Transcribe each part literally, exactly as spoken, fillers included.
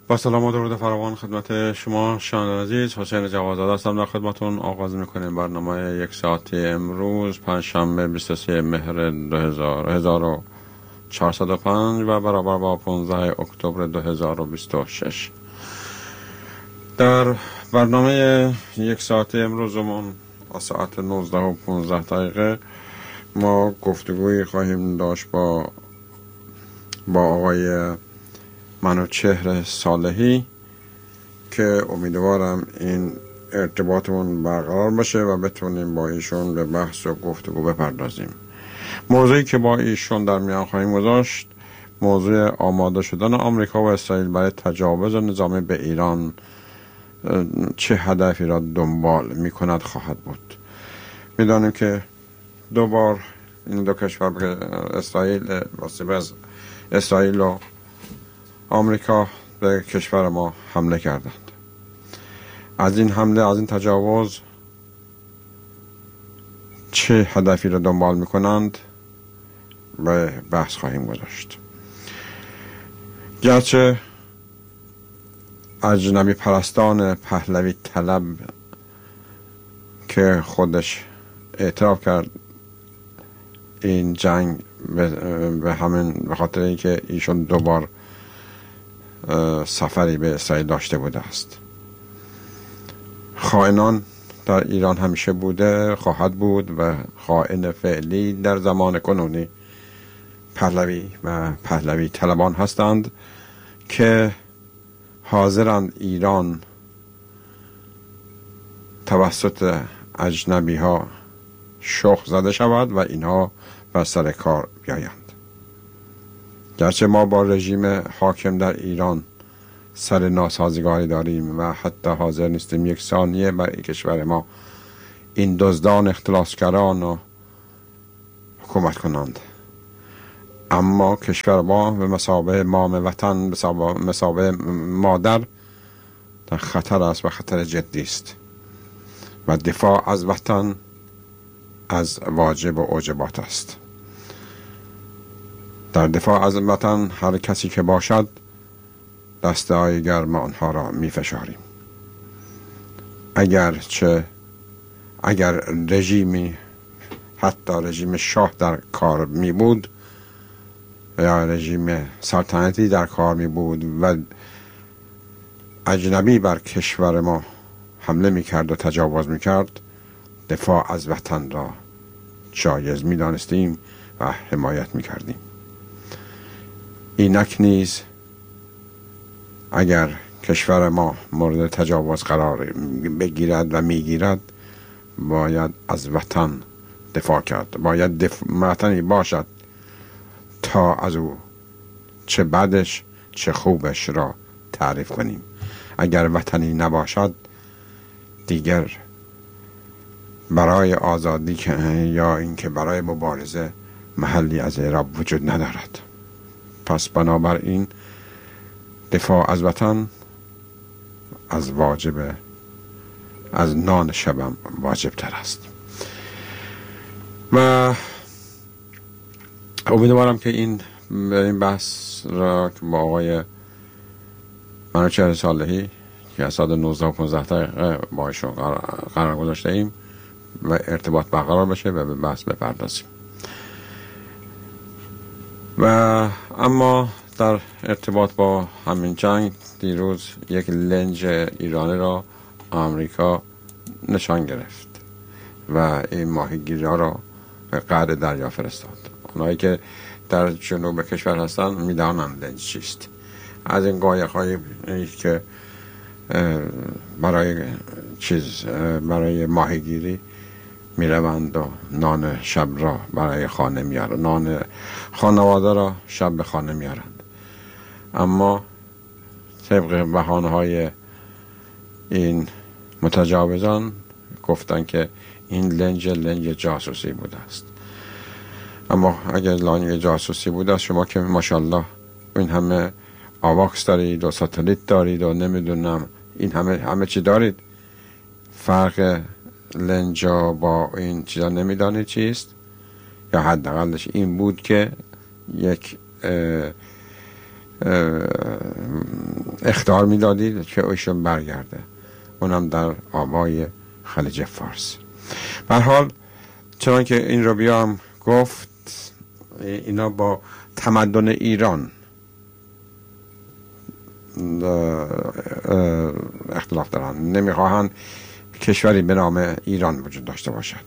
با سلام و درود فراوان خدمت شما شنوندگان عزیز، حسین جوادزاده هستم. در خدمتتون آغاز میکنیم برنامه یک ساعتی امروز پنجشنبه بیست و سوم مهر دو هزار و چهارصد و پنج و برابر با پانزده اکتبر دو هزار و بیست و شش. در برنامه یک ساعت امروزمون از ساعت نوزده و پانزده دقیقه ما گفتگویی خواهیم داشت با با آقای منوچهر صالحی که امیدوارم این ارتباطمون برقرار باشه و بتونیم با ایشون به بحث و گفتگو بپردازیم. موضوعی که با ایشون در میان خواهیم گذاشت موضوع آماده شدن آمریکا و اسرائیل برای تجاوز نظامی به ایران چه هدفی را دنبال میکند خواهد بود. میدانیم که دو بار این دو کشور، اسرائیل واسه از اسرائیل و آمریکا به کشور ما حمله کردند. از این حمله، از این تجاوز چه هدفی را دنبال میکنند به بحث خواهیم گذاشت. گرچه اجنبی پرستان پهلوی طلب که خودش اعتراف کرد این جنگ به همین به خاطر اینکه ایشون دوبار سفری به اسرائیل داشته بوده است. خائنان در ایران همیشه بوده، خواهد بود و خائن فعلی در زمان کنونی پهلوی و پهلوی طلبان هستند که حاضرند ایران توسط اجنبی ها شخ زده شود و اینها بر سر کار بیایند. گرچه ما با رژیم حاکم در ایران سر ناسازگاری داریم و حتی حاضر نیستیم یک ثانیه برای کشور ما این دزدان اختلاسگران را حکومت کنند، اما کشور ما به مثابه مام وطن، به مثابه مادر در خطر است و خطر جدی است و دفاع از وطن از واجب و واجبات است. در دفاع از وطن هر کسی که باشد دسته های گرم آنها را می فشاریم. اگر چه اگر رژیمی، حتی رژیم شاه در کار می بود یا رژیم سلطنتی در کار می بود و اجنبی بر کشور ما حمله می کرد و تجاوز می کرد، دفاع از وطن را جایز می دانستیم و حمایت می کردیم. اینک نیز اگر کشور ما مورد تجاوز قرار بگیرد و میگیرد باید از وطن دفاع کرد. باید دفاع وطنی باشد تا از او چه بدش چه خوبش را تعریف کنیم. اگر وطنی نباشد دیگر برای آزادی یا اینکه برای مبارزه محلی از اعراب وجود ندارد. پس بنابراین دفاع از وطن از واجب از نان شبم واجب تر است و امیدوارم که این این بحث را که با آقای منوچهر صالحی که از ساعت نوزده و پانزده دقیقه با ایشون قرار گذاشته ایم و ارتباط برقرار بشه و به بحث بپردازیم. و اما در ارتباط با همین جنگ دیروز یک لنج ایرانی را آمریکا نشان گرفت و این ماهیگیرها را به قعر دریا فرستاد. اونایی که در جنوب کشور هستن میدانند لنج چیست. از این قایق‌هایی که برای چیز برای ماهیگیری میروند و نان شب را برای خانه میارند، نان خانواده را شب به خانه میارند. اما طبق بهانه‌های این متجاوزان گفتن که این لنج لنج جاسوسی بوده است. اما اگر لنج جاسوسی بوده است، شما که ماشاءالله این همه آواکس دارید و ساتلیت دارید و نمیدونم این همه همه چی دارید، فرق لنجا با این چیزا نمیدانید چیست؟ یا حداقلش این بود که یک اخطار میدادید که ایشون برگرده، اونم در آبای خلیج فارس. به هر حال چون که این رو بیام گفت، اینا با تمدن ایران اختلاف دارن، نمیخواهند کشوری به نام ایران وجود داشته باشد.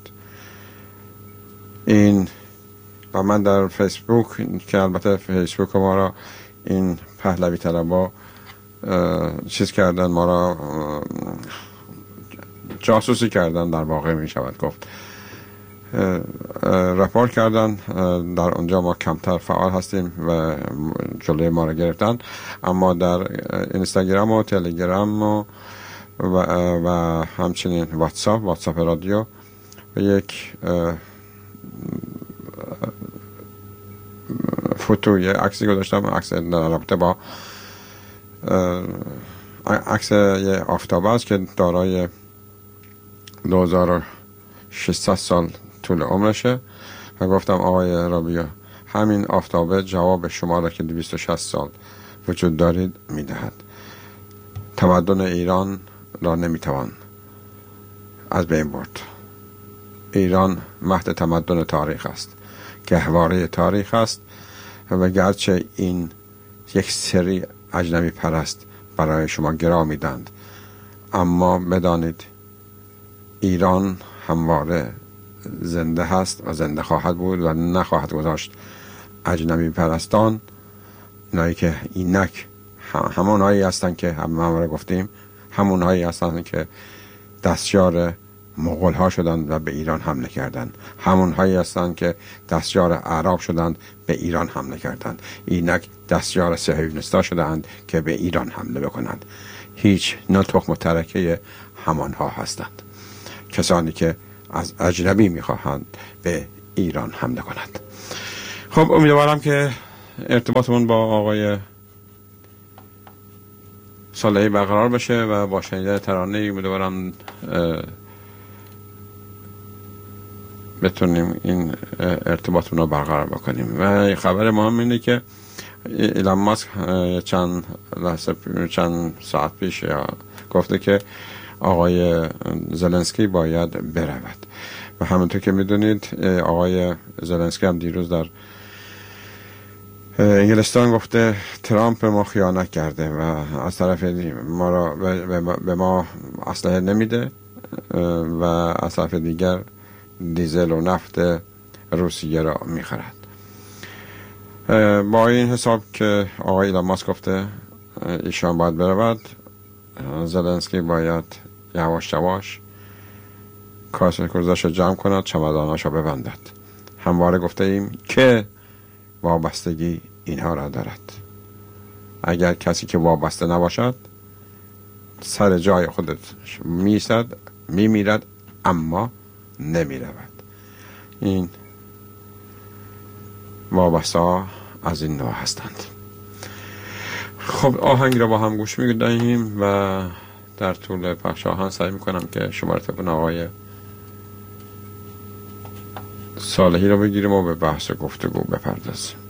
این و من در فیسبوک، که البته فیسبوک ما را این پهلوی طلبا چیز کردن، ما را جاسوسی کردن در واقع می شود گفت، رپورت کردن در اونجا. ما کمتر فعال هستیم و جلوی ما را گرفتن، اما در اینستاگرام و تلگرام و و, و همچنین واتساپ واتساپ رادیو و یک فوتو، یک عکسی گذاشتم، عکس در رابطه با عکس یه آفتابه است که دارای دو هزار و ششصد سال طول عمرشه و گفتم آقای رابیا، همین آفتابه جواب شما را که دویست و شصت سال وجود دارید میدهد. تمدن ایران را نمیتوان از بین برد. ایران مهد تمدن تاریخ است، گهواره تاریخ است و گرچه این یک سری اجنبی پرست برای شما گرا میدند، اما بدانید ایران همواره زنده هست و زنده خواهد بود و نخواهد گذاشت اجنبی پرستان، اینایی که اینک همون هایی هستن که هم ما گفتیم، همون هایی هستن که دستیار مغول ها شدند و به ایران حمله کردند، همون هایی هستند که دستیار اعراب شدند به ایران حمله کردند، اینک دستیار صهیونیستا شدند که به ایران حمله بکنند. هیچ نه تخم و ترکه همان ها هستند، کسانی که از اجنبی میخواهند به ایران حمله کنند. خب امیدوارم که ارتباطمون با آقای صالحی برقرار بشه و با شنیدن ترانه امیدوارم بتونیم این ارتباطمون رو برقرار بکنیم. و خبر مهم اینه که ایلان ماسک چند لحظه چند ساعت پیش گفته که آقای زلنسکی باید برود و همونطور که میدونید آقای زلنسکی هم دیروز در انگلستان گفته ترامپ ما خیانت کرده و از طرف ما را به ما اسلحه نمیده و از طرف دیگر دیزل و نفت روسیه را میخرد. با این حساب که آقای ایلان ماسک گفته ایشان باید برود، زلنسکی باید یواش یواش کاسه کوزش جمع کند، چمداناشو ببندد. همواره گفته ایم که وابستگی اینها را دارد. اگر کسی که وابسته نباشد سر جای خودت میستد، میمیرد اما نمیرود. این وابسته ها از این نوع هستند. خب آهنگ را با هم گوش میدهیم و در طول پخش آهنگ سعی میکنم که شماره تلفن آقای صالحی را بگیریم و به بحث گفتگو بپردازیم.